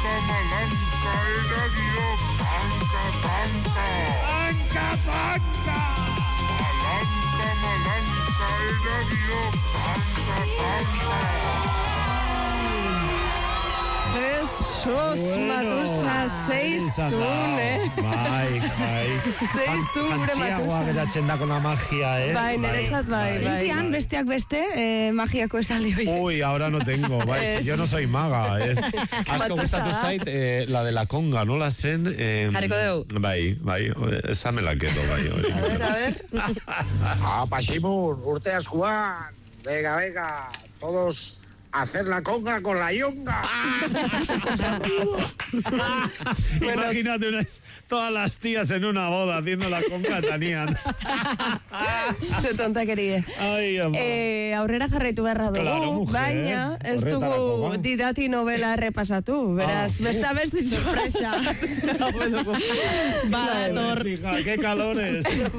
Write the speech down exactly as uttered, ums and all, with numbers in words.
malanka eradio panka, panka. Panka, panka. Malanka, malanka eradio panka, panka. Jesus, Matusa, zeiztun, eh? Bai, bai. Zeiztun, gure Matusa. Jantziagoa geratzen dako la magia, eh? Bai, niretzat bai, bai. Zintzian, besteak beste, eh, magiako esaldi hori. Uy, ahora no tengo, bai, yo no soy maga, es... Asko gustatu zait, eh, la de la conga, no la zen... Eh, Jarriko dugu. Bai, bai, esa me la quedo, bai. Hori. A ver, a ver. Apa, Ximur, urte askuan. Venga, venga, todos... hacer la conga con la yunga. Bueno, imagínate unas, todas las tías en una boda haciendo la conga tanían. Ze tontakeria. Ai, ama. Eh, aurrera jarraitu beharra dugu, Claro, mujer, baina ez horretarako, dugu ba. didati novela errepasatu, beraz, Ah. besta besti sorpresa. Ba, qué calores.